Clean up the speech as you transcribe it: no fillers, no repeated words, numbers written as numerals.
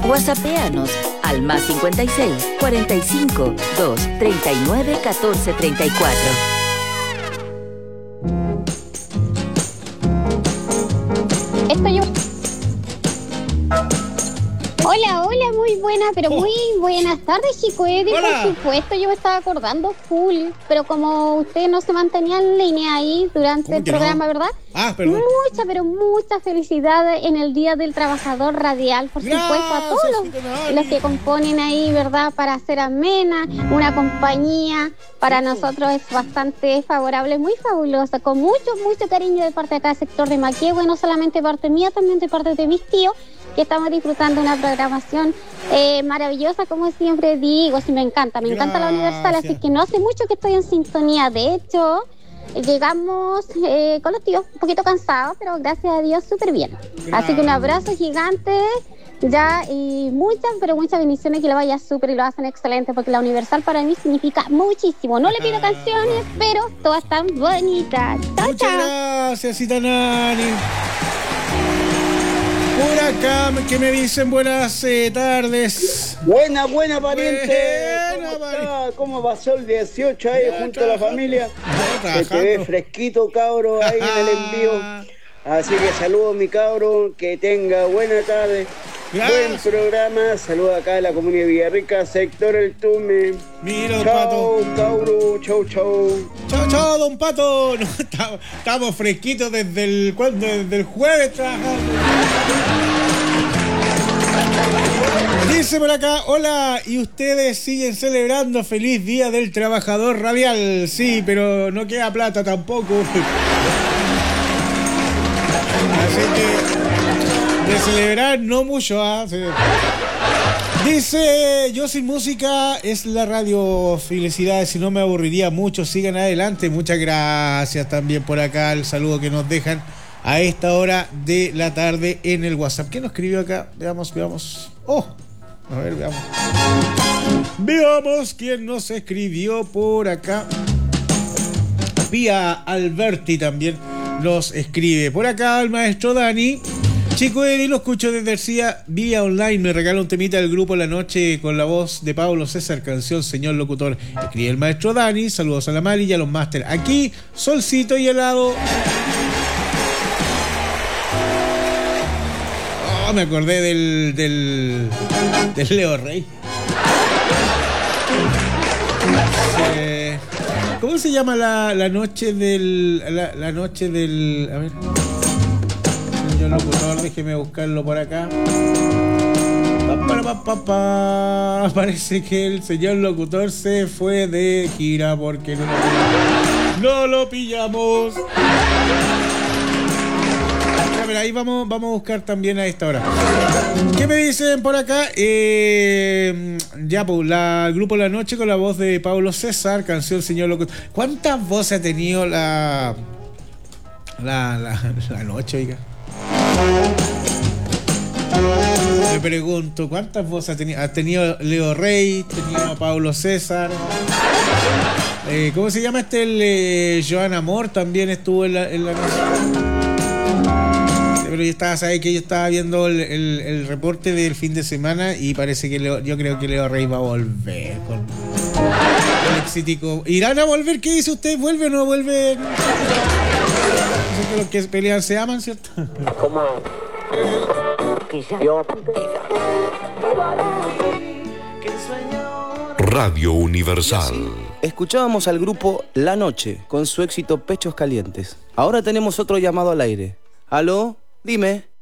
WhatsAppeanos al +56 45 2 39 14 34. Esto yo. Hola, muy buena, pero muy buenas tardes, Chico Eddie. Por supuesto, yo me estaba acordando full, pero como usted no se mantenía en línea ahí durante el programa, no? ¿Verdad? Perdón. Mucha felicidad en el Día del Trabajador Radial, por supuesto, a todos los que componen ahí, ¿verdad? Para hacer amena, una compañía para nosotros es bastante favorable, muy fabulosa, con mucho cariño de parte de cada sector de Maquehue, no solamente de parte mía, también de parte de mis tíos, que estamos disfrutando una programación maravillosa, como siempre digo, sí, me encanta la Universal, así que no hace mucho que estoy en sintonía. De hecho, llegamos con los tíos un poquito cansados, pero gracias a Dios súper bien. Así que un abrazo gigante ya y muchas bendiciones, que lo vaya súper y lo hacen excelente, porque la Universal para mí significa muchísimo. No le pido canciones, pero todas están bonitas. Chao, muchas gracias, Itanani. Por acá, que me dicen buenas tardes. Buena, pariente. ¿Cómo pasó el 18 ahí junto a la familia? Se te ve fresquito, cabro, ahí en el envío. Así que saludo a mi cabro, que tenga buena tarde. Gracias. Buen programa, saludo acá de la comunidad de Villarrica, sector El Tume. Mira, don Pato. Cabro, chau. Chau, don Pato. No, estamos fresquitos desde el jueves trabajando. Dice por acá, hola, ¿y ustedes siguen celebrando feliz Día del Trabajador Radial? Sí, pero no queda plata tampoco. Así que de celebrar no mucho, sí. Dice, yo sin música es la radio. Felicidades, si no me aburriría mucho. Sigan adelante. Muchas gracias también por acá el saludo que nos dejan a esta hora de la tarde en el WhatsApp. ¿Quién nos escribió acá? Veamos. A ver, veamos. Veamos quién nos escribió por acá. Vía Alberti también nos escribe. Por acá el maestro Dani. Chico Eddie, lo escucho desde García vía online. Me regala un temita del grupo La Noche con la voz de Pablo César, canción Señor Locutor. Escribe el maestro Dani. Saludos a la Mari y a los máster. Aquí, solcito y helado. Me acordé del Leo Rey. ¿Cómo se llama la noche del... La noche del... A ver... Señor locutor, déjeme buscarlo por acá. Parece que el señor locutor se fue de gira porque no lo pillamos. A ver, ahí vamos a buscar también a esta hora. ¿Qué me dicen por acá? Ya, pues, el grupo La Noche con la voz de Pablo César, canción Señor Locutor. ¿Cuántas voces ha tenido la noche, oiga? Me pregunto, ¿cuántas voces ha tenido? Ha tenido Leo Rey, tenía a Pablo César. ¿Cómo se llama este? Joan Amor también estuvo en la noche. Pero yo estaba viendo el reporte del fin de semana y parece que yo creo que Leo Rey va a volver con el exítico. ¿Irán a volver? ¿Qué dice usted? ¿Vuelve o no vuelve? Que los que pelean se aman, ¿cierto? ¿Cómo? Radio Universal. Escuchábamos al grupo La Noche con su éxito Pechos Calientes. Ahora tenemos otro llamado al aire. ¿Aló? Dime.